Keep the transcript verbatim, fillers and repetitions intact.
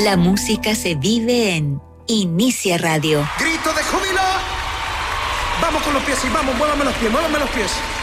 La música se vive en Inicia Radio. ¡Grito de júbilo! Vamos con los pies y vamos, muévame los pies, muévame los pies.